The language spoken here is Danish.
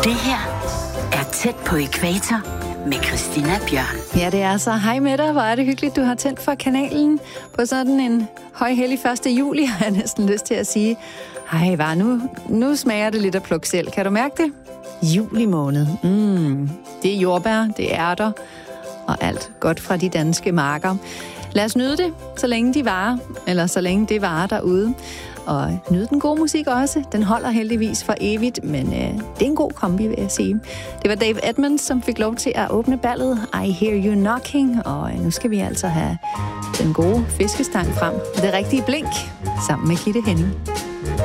Det her er Tæt på ækvator med Christina Bjørn. Ja, det er så. Hej med dig. Hvor er det hyggeligt, du har tændt for kanalen på sådan en højhellig 1. juli, har jeg næsten lyst til at sige. Hej, var nu smager det lidt af pluk selv. Kan du mærke det? Juli måned. Det er jordbær, det er ærter og alt godt fra de danske marker. Lad os nyde det, så længe de varer, eller så længe det varer derude. Og nyde den gode musik også. Den holder heldigvis for evigt, men det er en god kombi, vil jeg sige. Det var Dave Edmunds, som fik lov til at åbne ballet I Hear You Knocking, og nu skal vi altså have den gode fiskestang frem. Det rigtige blink, sammen med Gitte Henning.